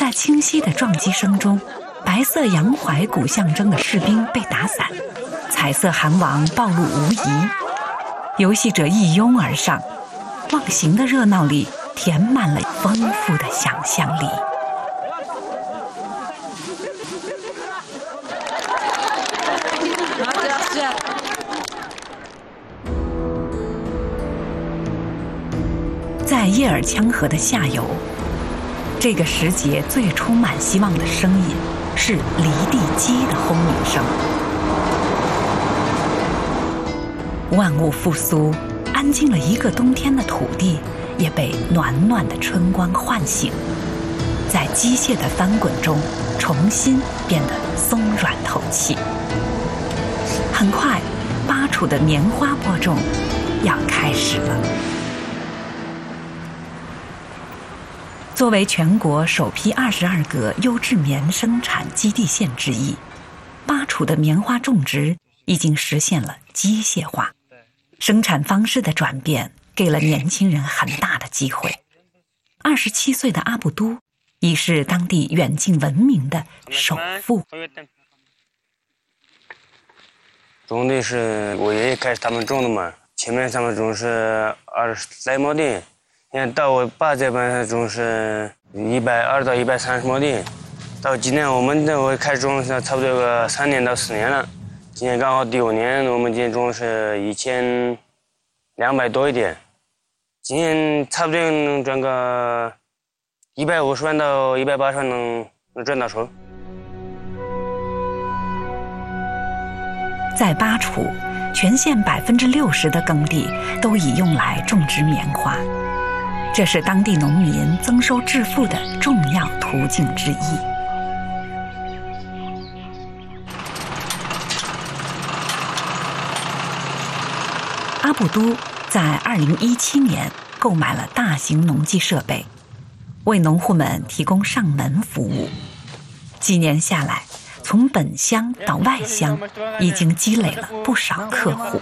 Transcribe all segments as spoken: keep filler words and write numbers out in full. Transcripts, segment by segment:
在清晰的撞击声中，白色洋槐鼓象征的士兵被打散，彩色韩王暴露无遗。游戏者一拥而上，忘形的热闹里填满了丰富的想象力。在叶尔羌河的下游，这个时节最充满希望的声音是犁地机的轰鸣声。万物复苏，安静了一个冬天的土地也被暖暖的春光唤醒，在机械的翻滚中重新变得松软透气。很快，巴楚的棉花播种要开始了。作为全国首批二十二个优质棉生产基地县之一，巴楚的棉花种植已经实现了机械化。生产方式的转变给了年轻人很大的机会。二十七岁的阿布都已是当地远近闻名的首富。 种的是我爷爷开始他们种的嘛，前面他们种是二十来亩地，现在到我爸这边种是一百二到一百三十亩地。到今年我们这我开始种是差不多有个三年到四年了。今年刚好第五年，我们今年种是一千两百多一点，今年差不多能赚个一百五十万到一百八十万能能赚到手。 在巴楚，全县百分之六十的耕地都已用来种植棉花，这是当地农民增收致富的重要途径之一。阿布都在二零一七年购买了大型农技设备，为农户们提供上门服务。几年下来，从本乡到外乡，已经积累了不少客户。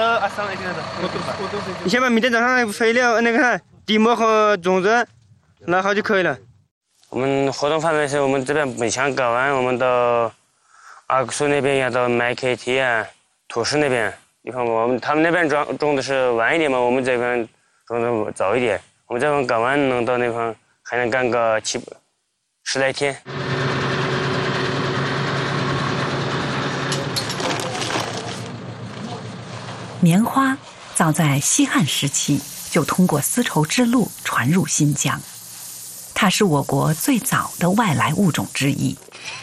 你先把明天早上的肥料、那个地膜和种子拿好就可以了。 我们活动范围是我们这边本乡搞完，我们到阿克苏那边，要到麦克提啊、土市那边。你看我们他们那边种种的是晚一点嘛，我们这边种的早一点。我们这边搞完能到那方还能干个七十来天。 棉花早在西汉时期就通过丝绸之路传入新疆，它是我国最早的外来物种之一。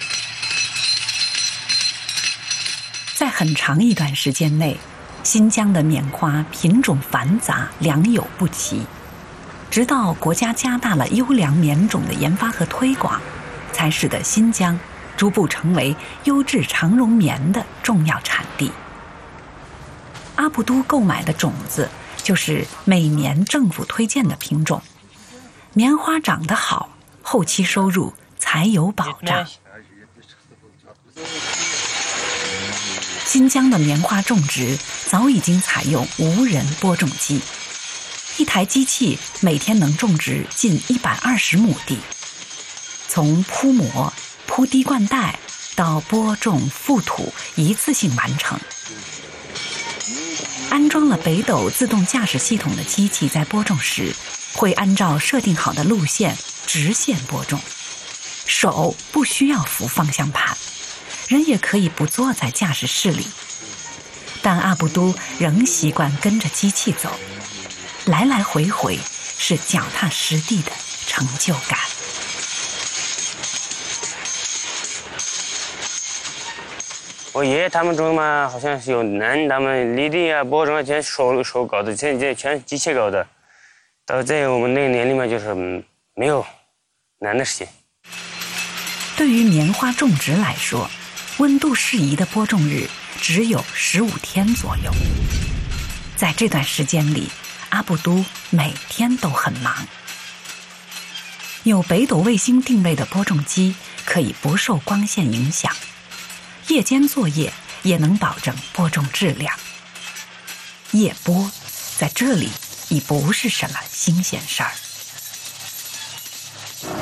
在很长一段时间内，新疆的棉花品种繁杂，良莠不齐。直到国家加大了优良棉种的研发和推广，才使得新疆逐步成为优质长绒棉的重要产地。阿布都购买的种子就是每年政府推荐的品种，棉花长得好，后期收入才有保障。新疆的棉花种植早已经采用无人播种机，一台机器每天能种植近一百二十亩地，从铺膜、铺滴灌带到播种覆土一次性完成。安装了北斗自动驾驶系统的机器在播种时，会按照设定好的路线直线播种，手不需要扶方向盘，人也可以不坐在驾驶室里，但阿布都仍习惯跟着机器走，来来回回是脚踏实地的成就感。 我爷爷他们种嘛，好像是有难，他们犁地啊、播种啊，全手手搞的，现在全机械搞的。到这我们那个年龄嘛，就是没有难的事情。 对于棉花种植来说，温度适宜的播种日只有十五天左右。在这段时间里，阿布都每天都很忙。有北斗卫星定位的播种机可以不受光线影响，夜间作业也能保证播种质量。夜播在这里已不是什么新鲜事儿。